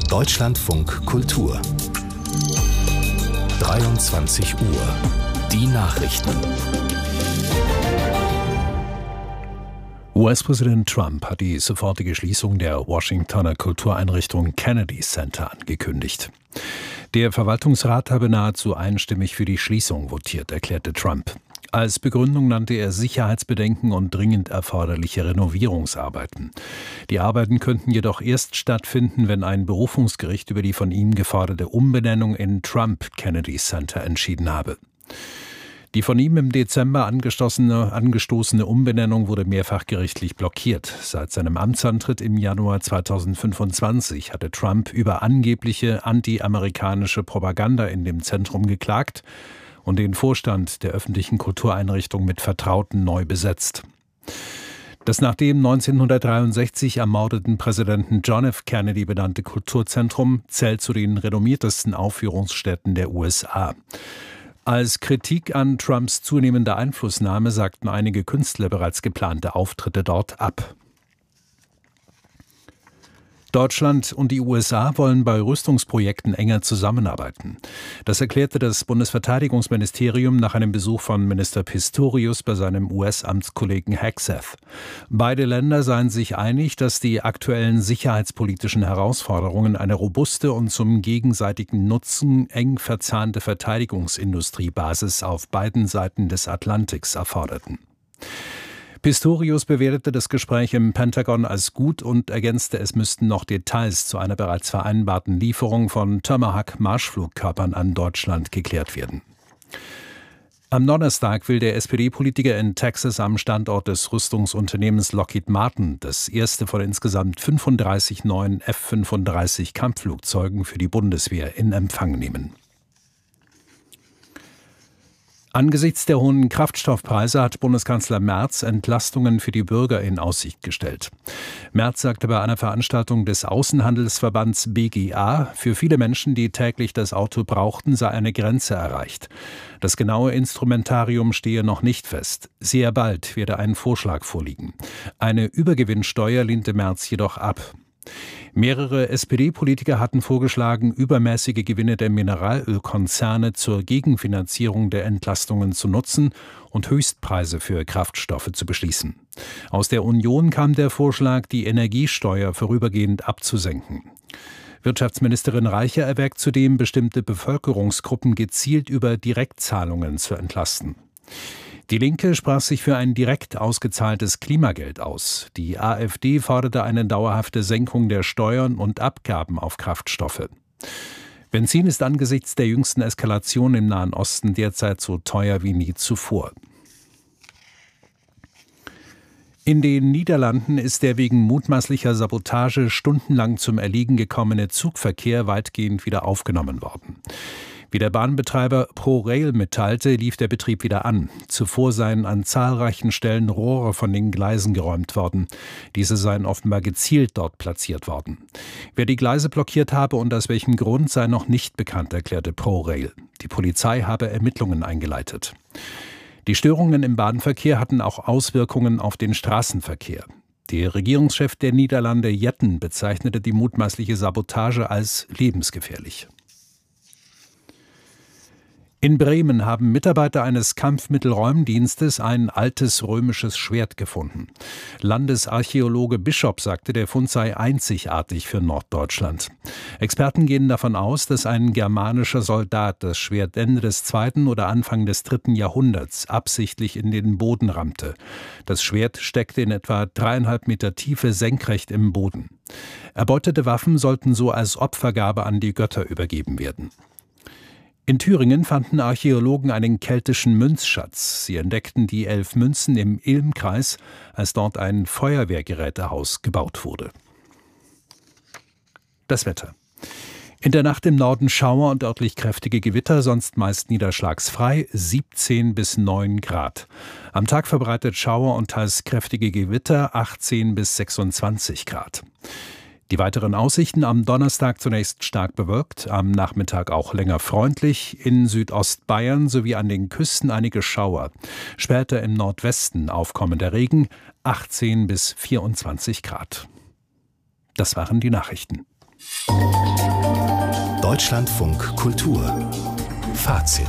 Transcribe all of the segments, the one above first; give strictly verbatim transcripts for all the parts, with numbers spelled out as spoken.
Deutschlandfunk Kultur. dreiundzwanzig Uhr. Die Nachrichten. U S-Präsident Trump hat die sofortige Schließung der Washingtoner Kultureinrichtung Kennedy Center angekündigt. Der Verwaltungsrat habe nahezu einstimmig für die Schließung votiert, erklärte Trump. Als Begründung nannte er Sicherheitsbedenken und dringend erforderliche Renovierungsarbeiten. Die Arbeiten könnten jedoch erst stattfinden, wenn ein Berufungsgericht über die von ihm geforderte Umbenennung in Trump Kennedy Center entschieden habe. Die von ihm im Dezember angestoßene, angestoßene Umbenennung wurde mehrfach gerichtlich blockiert. Seit seinem Amtsantritt im Januar zweitausendfünfundzwanzig hatte Trump über angebliche anti-amerikanische Propaganda in dem Zentrum geklagt und den Vorstand der öffentlichen Kultureinrichtung mit Vertrauten neu besetzt. Das nach dem neunzehnhundertdreiundsechzig ermordeten Präsidenten John F. Kennedy benannte Kulturzentrum zählt zu den renommiertesten Aufführungsstätten der U S A. Als Kritik an Trumps zunehmender Einflussnahme sagten einige Künstler bereits geplante Auftritte dort ab. Deutschland und die U S A wollen bei Rüstungsprojekten enger zusammenarbeiten. Das erklärte das Bundesverteidigungsministerium nach einem Besuch von Minister Pistorius bei seinem U S-Amtskollegen Hegseth. Beide Länder seien sich einig, dass die aktuellen sicherheitspolitischen Herausforderungen eine robuste und zum gegenseitigen Nutzen eng verzahnte Verteidigungsindustriebasis auf beiden Seiten des Atlantiks erforderten. Pistorius bewertete das Gespräch im Pentagon als gut und ergänzte, es müssten noch Details zu einer bereits vereinbarten Lieferung von Tomahawk-Marschflugkörpern an Deutschland geklärt werden. Am Donnerstag will der S P D-Politiker in Texas am Standort des Rüstungsunternehmens Lockheed Martin das erste von insgesamt fünfunddreißig neuen F fünfunddreißig Kampfflugzeugen für die Bundeswehr in Empfang nehmen. Angesichts der hohen Kraftstoffpreise hat Bundeskanzler Merz Entlastungen für die Bürger in Aussicht gestellt. Merz sagte bei einer Veranstaltung des Außenhandelsverbands B G A, für viele Menschen, die täglich das Auto brauchten, sei eine Grenze erreicht. Das genaue Instrumentarium stehe noch nicht fest. Sehr bald werde ein Vorschlag vorliegen. Eine Übergewinnsteuer lehnte Merz jedoch ab. Mehrere S P D-Politiker hatten vorgeschlagen, übermäßige Gewinne der Mineralölkonzerne zur Gegenfinanzierung der Entlastungen zu nutzen und Höchstpreise für Kraftstoffe zu beschließen. Aus der Union kam der Vorschlag, die Energiesteuer vorübergehend abzusenken. Wirtschaftsministerin Reicher erwägt zudem, bestimmte Bevölkerungsgruppen gezielt über Direktzahlungen zu entlasten. Die Linke sprach sich für ein direkt ausgezahltes Klimageld aus. Die AfD forderte eine dauerhafte Senkung der Steuern und Abgaben auf Kraftstoffe. Benzin ist angesichts der jüngsten Eskalation im Nahen Osten derzeit so teuer wie nie zuvor. In den Niederlanden ist der wegen mutmaßlicher Sabotage stundenlang zum Erliegen gekommene Zugverkehr weitgehend wieder aufgenommen worden. Wie der Bahnbetreiber ProRail mitteilte, lief der Betrieb wieder an. Zuvor seien an zahlreichen Stellen Rohre von den Gleisen geräumt worden. Diese seien offenbar gezielt dort platziert worden. Wer die Gleise blockiert habe und aus welchem Grund, sei noch nicht bekannt, erklärte ProRail. Die Polizei habe Ermittlungen eingeleitet. Die Störungen im Bahnverkehr hatten auch Auswirkungen auf den Straßenverkehr. Der Regierungschef der Niederlande Jetten bezeichnete die mutmaßliche Sabotage als lebensgefährlich. In Bremen haben Mitarbeiter eines Kampfmittelräumdienstes ein altes römisches Schwert gefunden. Landesarchäologe Bischof sagte, der Fund sei einzigartig für Norddeutschland. Experten gehen davon aus, dass ein germanischer Soldat das Schwert Ende des zweiten oder Anfang des dritten Jahrhunderts absichtlich in den Boden rammte. Das Schwert steckte in etwa dreieinhalb Meter Tiefe senkrecht im Boden. Erbeutete Waffen sollten so als Opfergabe an die Götter übergeben werden. In Thüringen fanden Archäologen einen keltischen Münzschatz. Sie entdeckten die elf Münzen im Ilmkreis, als dort ein Feuerwehrgerätehaus gebaut wurde. Das Wetter. In der Nacht im Norden Schauer und örtlich kräftige Gewitter, sonst meist niederschlagsfrei, siebzehn bis neun Grad. Am Tag verbreitet Schauer und teils kräftige Gewitter, achtzehn bis sechsundzwanzig Grad. Die weiteren Aussichten: am Donnerstag zunächst stark bewölkt, am Nachmittag auch länger freundlich, in Südostbayern sowie an den Küsten einige Schauer. Später im Nordwesten aufkommender Regen, achtzehn bis vierundzwanzig Grad. Das waren die Nachrichten. Deutschlandfunk Kultur Fazit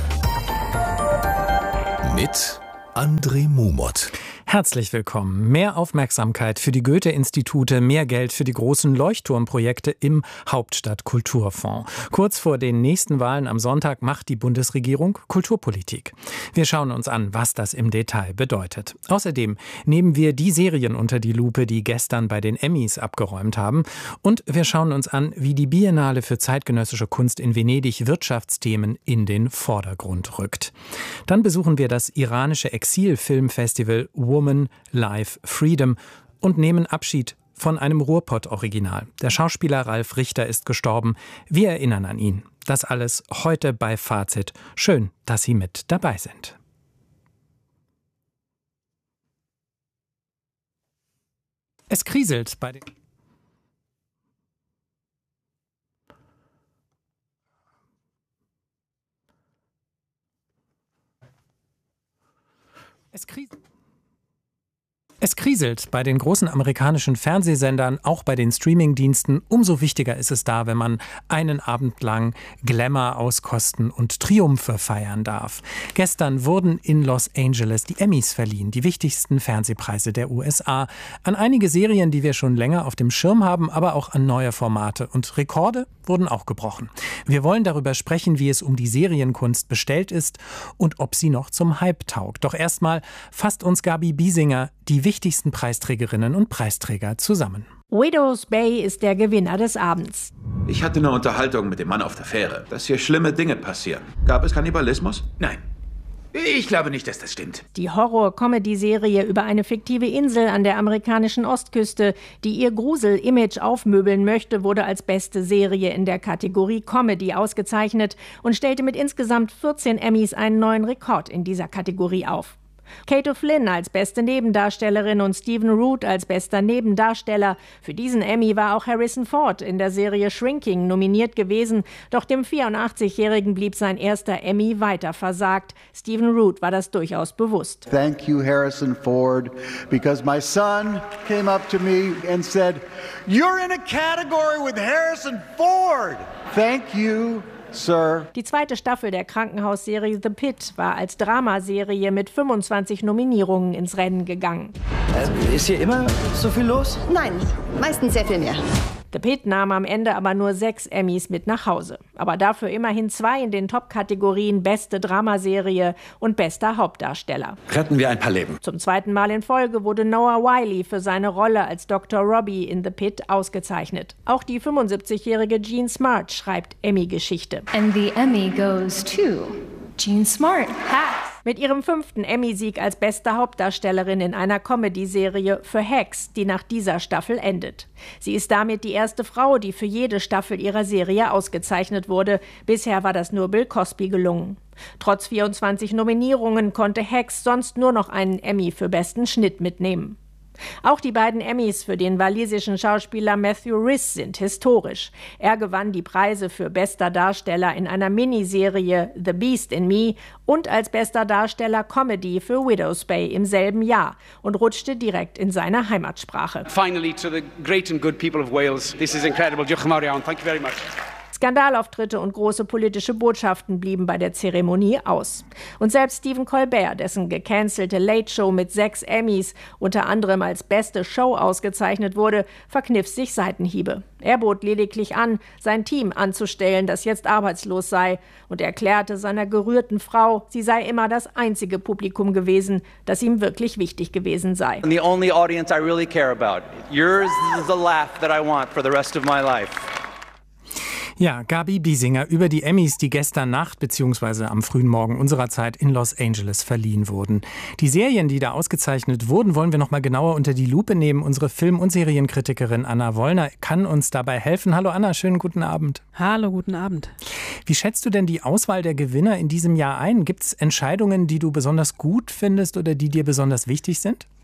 mit André Mumot. Herzlich willkommen. Mehr Aufmerksamkeit für die Goethe-Institute, mehr Geld für die großen Leuchtturmprojekte im Hauptstadtkulturfonds. Kurz vor den nächsten Wahlen am Sonntag macht die Bundesregierung Kulturpolitik. Wir schauen uns an, was das im Detail bedeutet. Außerdem nehmen wir die Serien unter die Lupe, die gestern bei den Emmys abgeräumt haben. Und wir schauen uns an, wie die Biennale für zeitgenössische Kunst in Venedig Wirtschaftsthemen in den Vordergrund rückt. Dann besuchen wir das iranische Exilfilmfestival Woman Life Freedom und nehmen Abschied von einem Ruhrpott-Original. Der Schauspieler Ralf Richter ist gestorben. Wir erinnern an ihn. Das alles heute bei Fazit. Schön, dass Sie mit dabei sind. Es kriselt bei den... Es kriselt... Es kriselt bei den großen amerikanischen Fernsehsendern, auch bei den Streamingdiensten. Umso wichtiger ist es da, wenn man einen Abend lang Glamour auskosten und Triumphe feiern darf. Gestern wurden in Los Angeles die Emmys verliehen, die wichtigsten Fernsehpreise der U S A, an einige Serien, die wir schon länger auf dem Schirm haben, aber auch an neue Formate. Und Rekorde wurden auch gebrochen. Wir wollen darüber sprechen, wie es um die Serienkunst bestellt ist und ob sie noch zum Hype taugt. Doch erstmal fasst uns Gabi Biesinger die wichtigsten Preisträgerinnen und Preisträger zusammen. Widow's Bay ist der Gewinner des Abends. Ich hatte eine Unterhaltung mit dem Mann auf der Fähre, dass hier schlimme Dinge passieren. Gab es Kannibalismus? Nein. Ich glaube nicht, dass das stimmt. Die Horror-Comedy-Serie über eine fiktive Insel an der amerikanischen Ostküste, die ihr Grusel-Image aufmöbeln möchte, wurde als beste Serie in der Kategorie Comedy ausgezeichnet und stellte mit insgesamt vierzehn Emmys einen neuen Rekord in dieser Kategorie auf. Kate O'Flynn als beste Nebendarstellerin und Stephen Root als bester Nebendarsteller. Für diesen Emmy war auch Harrison Ford in der Serie Shrinking nominiert gewesen, doch dem vierundachtzigjährigen blieb sein erster Emmy weiter versagt. Stephen Root war das durchaus bewusst. Thank you, Harrison Ford, because my son came up to me and said, "You're in a category with Harrison Ford." Thank you. Sir. Die zweite Staffel der Krankenhausserie The Pit war als Dramaserie mit fünfundzwanzig Nominierungen ins Rennen gegangen. Äh, ist hier immer so viel los? Nein, meistens sehr viel mehr. The Pit nahm am Ende aber nur sechs Emmys mit nach Hause. Aber dafür immerhin zwei in den Top-Kategorien Beste Dramaserie und Bester Hauptdarsteller. Retten wir ein paar Leben. Zum zweiten Mal in Folge wurde Noah Wyle für seine Rolle als Doktor Robbie in The Pit ausgezeichnet. Auch die fünfundsiebzigjährige Jean Smart schreibt Emmy-Geschichte. And the Emmy goes to Jean Smart. Ha! Mit ihrem fünften Emmy-Sieg als beste Hauptdarstellerin in einer Comedy-Serie für Hacks, die nach dieser Staffel endet. Sie ist damit die erste Frau, die für jede Staffel ihrer Serie ausgezeichnet wurde. Bisher war das nur Bill Cosby gelungen. Trotz vierundzwanzig Nominierungen konnte Hacks sonst nur noch einen Emmy für besten Schnitt mitnehmen. Auch die beiden Emmys für den walisischen Schauspieler Matthew Rhys sind historisch. Er gewann die Preise für bester Darsteller in einer Miniserie The Beast in Me und als bester Darsteller Comedy für Widow's Bay im selben Jahr und rutschte direkt in seine Heimatsprache. Finally to the great and good people of Wales. This is incredible. Diolch yn fawr iawn. Thank you very much. Skandalauftritte und große politische Botschaften blieben bei der Zeremonie aus. Und selbst Stephen Colbert, dessen gecancelte Late Show mit sechs Emmys unter anderem als beste Show ausgezeichnet wurde, verkniff sich Seitenhiebe. Er bot lediglich an, sein Team anzustellen, das jetzt arbeitslos sei, und erklärte seiner gerührten Frau, sie sei immer das einzige Publikum gewesen, das ihm wirklich wichtig gewesen sei. The only audience I really care about. Yours is the laugh that I want for the rest of my life. Ja, Gabi Biesinger über die Emmys, die gestern Nacht bzw. am frühen Morgen unserer Zeit in Los Angeles verliehen wurden. Die Serien, die da ausgezeichnet wurden, wollen wir noch mal genauer unter die Lupe nehmen. Unsere Film- und Serienkritikerin Anna Wollner kann uns dabei helfen. Hallo Anna, schönen guten Abend. Hallo, guten Abend. Wie schätzt du denn die Auswahl der Gewinner in diesem Jahr ein? Gibt es Entscheidungen, die du besonders gut findest oder die dir besonders wichtig sind?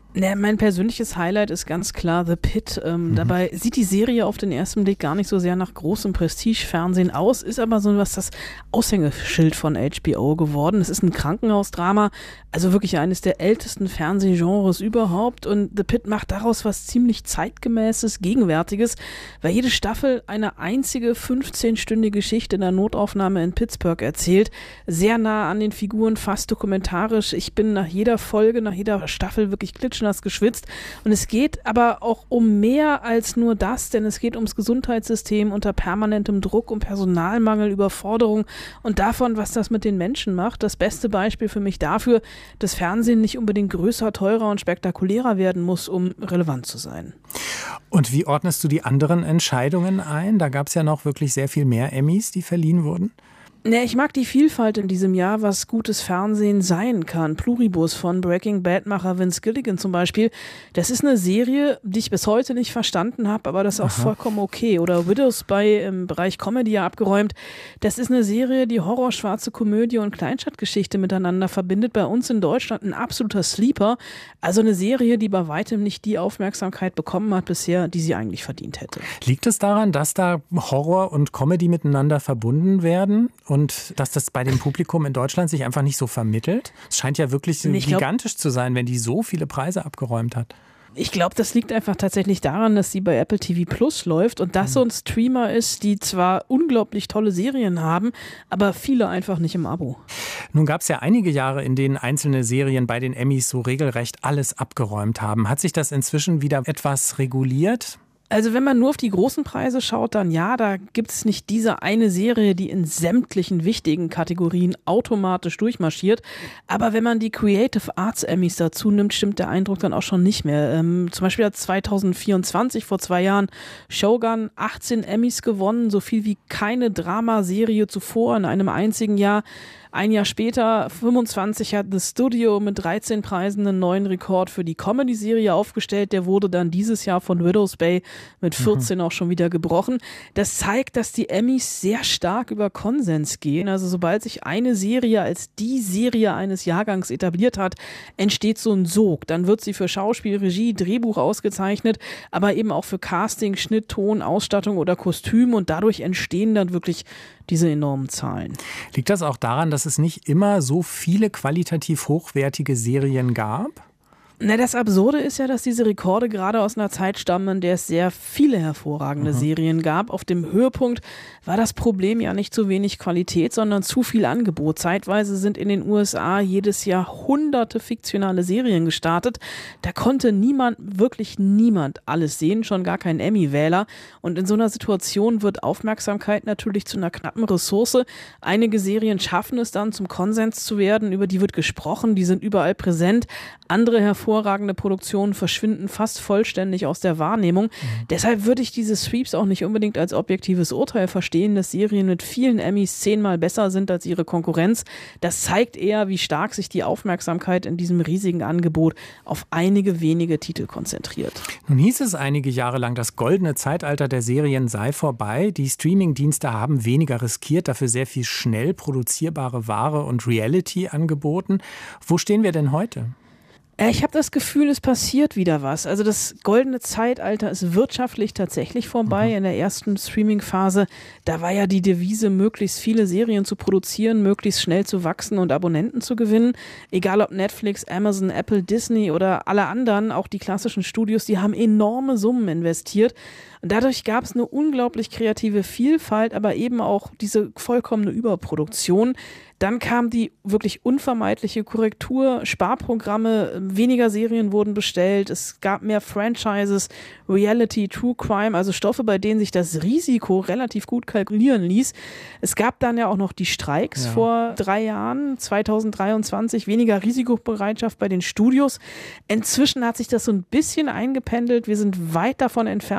Ja, mein persönliches Highlight ist ganz klar The Pit. Ähm, mhm. Dabei sieht die Serie auf den ersten Blick gar nicht so sehr nach großem Prestige-Fernsehen aus, ist aber so was das Aushängeschild von H B O geworden. Es ist ein Krankenhausdrama, also wirklich eines der ältesten Fernsehgenres überhaupt, und The Pit macht daraus was ziemlich zeitgemäßes, Gegenwärtiges, weil jede Staffel eine einzige fünfzehnstündige Geschichte in der Notaufnahme in Pittsburgh erzählt, sehr nah an den Figuren, fast dokumentarisch. Ich bin nach jeder Folge, nach jeder Staffel wirklich klitschnass geschwitzt, und es geht aber auch um mehr als nur das, denn es geht ums Gesundheitssystem unter permanentem Druck, um Personalmangel, Überforderung und davon, was das mit den Menschen macht. Das beste Beispiel für mich dafür, dass Fernsehen nicht unbedingt größer, teurer und spektakulärer werden muss, um relevant zu sein. Und wie ordnest du die anderen Entscheidungen ein? Da gab es ja noch wirklich sehr viel mehr Emmys, die verliehen wurden. Ne, ich mag die Vielfalt in diesem Jahr, was gutes Fernsehen sein kann. Pluribus von Breaking Bad-Macher Vince Gilligan zum Beispiel. Das ist eine Serie, die ich bis heute nicht verstanden habe, aber das ist auch Aha. vollkommen okay. Oder Widows bei im Bereich Comedy ja abgeräumt. Das ist eine Serie, die Horror, schwarze Komödie und Kleinstadtgeschichte miteinander verbindet. Bei uns in Deutschland ein absoluter Sleeper. Also eine Serie, die bei weitem nicht die Aufmerksamkeit bekommen hat bisher, die sie eigentlich verdient hätte. Liegt es daran, dass da Horror und Comedy miteinander verbunden werden? Und dass das bei dem Publikum in Deutschland sich einfach nicht so vermittelt? Es scheint ja wirklich ich gigantisch glaub, zu sein, wenn die so viele Preise abgeräumt hat. Ich glaube, das liegt einfach tatsächlich daran, dass sie bei Apple T V Plus läuft und das so ein Streamer ist, die zwar unglaublich tolle Serien haben, aber viele einfach nicht im Abo. Nun gab es ja einige Jahre, in denen einzelne Serien bei den Emmys so regelrecht alles abgeräumt haben. Hat sich das inzwischen wieder etwas reguliert? Also wenn man nur auf die großen Preise schaut, dann ja, da gibt es nicht diese eine Serie, die in sämtlichen wichtigen Kategorien automatisch durchmarschiert. Aber wenn man die Creative Arts Emmys dazu nimmt, stimmt der Eindruck dann auch schon nicht mehr. Ähm, zum Beispiel hat zwanzig vierundzwanzig, vor zwei Jahren, Shogun achtzehn Emmys gewonnen, so viel wie keine Dramaserie zuvor in einem einzigen Jahr. Ein Jahr später, fünfundzwanzig, hat The Studio mit dreizehn Preisen einen neuen Rekord für die Comedy-Serie aufgestellt. Der wurde dann dieses Jahr von Widows Bay mit vierzehn mhm. auch schon wieder gebrochen. Das zeigt, dass die Emmys sehr stark über Konsens gehen. Also sobald sich eine Serie als die Serie eines Jahrgangs etabliert hat, entsteht so ein Sog. Dann wird sie für Schauspiel, Regie, Drehbuch ausgezeichnet, aber eben auch für Casting, Schnitt, Ton, Ausstattung oder Kostüm, und dadurch entstehen dann wirklich diese enormen Zahlen. Liegt das auch daran, dass es nicht immer so viele qualitativ hochwertige Serien gab? Na, das Absurde ist ja, dass diese Rekorde gerade aus einer Zeit stammen, in der es sehr viele hervorragende mhm. Serien gab. Auf dem Höhepunkt war das Problem ja nicht zu wenig Qualität, sondern zu viel Angebot. Zeitweise sind in den U S A jedes Jahr hunderte fiktionale Serien gestartet. Da konnte niemand, wirklich niemand alles sehen, schon gar kein Emmy-Wähler. Und in so einer Situation wird Aufmerksamkeit natürlich zu einer knappen Ressource. Einige Serien schaffen es dann, zum Konsens zu werden, über die wird gesprochen, die sind überall präsent. Andere hervorragende Produktionen verschwinden fast vollständig aus der Wahrnehmung. Mhm. Deshalb würde ich diese Sweeps auch nicht unbedingt als objektives Urteil verstehen, dass Serien mit vielen Emmys zehnmal besser sind als ihre Konkurrenz. Das zeigt eher, wie stark sich die Aufmerksamkeit in diesem riesigen Angebot auf einige wenige Titel konzentriert. Nun hieß es einige Jahre lang, das goldene Zeitalter der Serien sei vorbei. Die Streamingdienste haben weniger riskiert, dafür sehr viel schnell produzierbare Ware und Reality angeboten. Wo stehen wir denn heute? Ich habe das Gefühl, es passiert wieder was. Also das goldene Zeitalter ist wirtschaftlich tatsächlich vorbei. Mhm. In der ersten Streaming-Phase, da war ja die Devise, möglichst viele Serien zu produzieren, möglichst schnell zu wachsen und Abonnenten zu gewinnen. Egal ob Netflix, Amazon, Apple, Disney oder alle anderen, auch die klassischen Studios, die haben enorme Summen investiert. Und dadurch gab es eine unglaublich kreative Vielfalt, aber eben auch diese vollkommene Überproduktion. Dann kam die wirklich unvermeidliche Korrektur, Sparprogramme, weniger Serien wurden bestellt, es gab mehr Franchises, Reality, True Crime, also Stoffe, bei denen sich das Risiko relativ gut kalkulieren ließ. Es gab dann ja auch noch die Streiks ja. vor drei Jahren, zwanzig dreiundzwanzig, weniger Risikobereitschaft bei den Studios. Inzwischen hat sich das so ein bisschen eingependelt, wir sind weit davon entfernt von den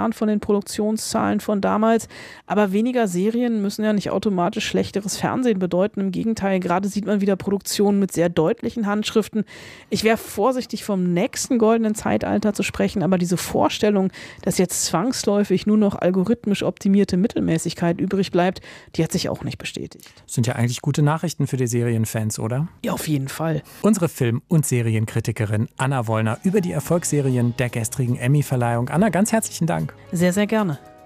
Produktionszahlen von damals. Aber weniger Serien müssen ja nicht automatisch schlechteres Fernsehen bedeuten. Im Gegenteil, gerade sieht man wieder Produktionen mit sehr deutlichen Handschriften. Ich wäre vorsichtig, vom nächsten goldenen Zeitalter zu sprechen, aber diese Vorstellung, dass jetzt zwangsläufig nur noch algorithmisch optimierte Mittelmäßigkeit übrig bleibt, die hat sich auch nicht bestätigt. Das sind ja eigentlich gute Nachrichten für die Serienfans, oder? Ja, auf jeden Fall. Unsere Film- und Serienkritikerin Anna Wollner über die Erfolgsserien der gestrigen Emmy-Verleihung. Anna, ganz herzlichen Dank. Sehr, sehr gerne.